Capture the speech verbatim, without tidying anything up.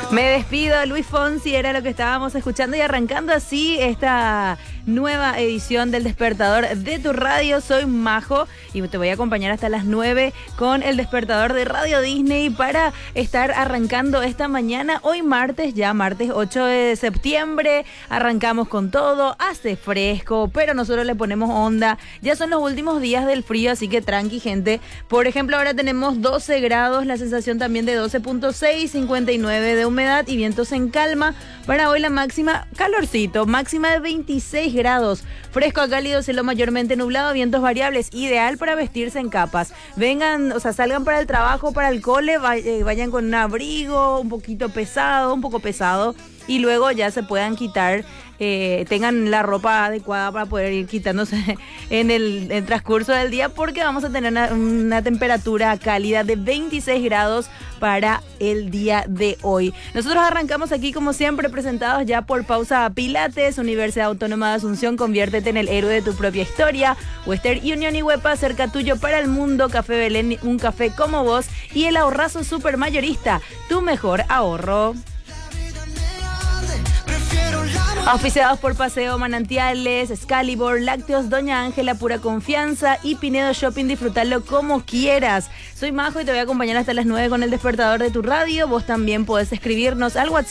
Me despido, Luis Fonsi era lo que estábamos escuchando y arrancando así esta nueva edición del Despertador de tu radio. Soy Majo y te voy a acompañar hasta las nueve con el Despertador de Radio Disney para estar arrancando esta mañana. Hoy martes, ya martes ocho de septiembre, arrancamos con todo, hace fresco, pero nosotros le ponemos onda. Ya son los últimos días del frío, así que tranqui, gente. Por ejemplo, ahora tenemos doce grados, la sensación también de doce punto seis, cincuenta y nueve de humedad y vientos en calma. Para hoy la máxima, calorcito, máxima de veintiséis grados. Fresco a cálido, cielo mayormente nublado, vientos variables, ideal para vestirse en capas. Vengan, o sea, salgan para el trabajo, para el cole, vayan con un abrigo un poquito pesado, un poco pesado, y luego ya se puedan quitar, eh, tengan la ropa adecuada para poder ir quitándose en el, en el transcurso del día, porque vamos a tener una, una temperatura cálida de veintiséis grados para el día de hoy. Nosotros arrancamos aquí como siempre, presentados ya por Pausa Pilates, Universidad Autónoma de Asunción, conviértete en el héroe de tu propia historia, Western Union y Huepa, cerca tuyo para el mundo, Café Belén, un café como vos, y el ahorrazo supermayorista, tu mejor ahorro. Oficiados por Paseo Manantiales, Excalibur, Lácteos, Doña Ángela, Pura Confianza y Pinedo Shopping, disfrutarlo como quieras. Soy Majo y te voy a acompañar hasta las nueve con el Despertador de tu radio. Vos también podés escribirnos al WhatsApp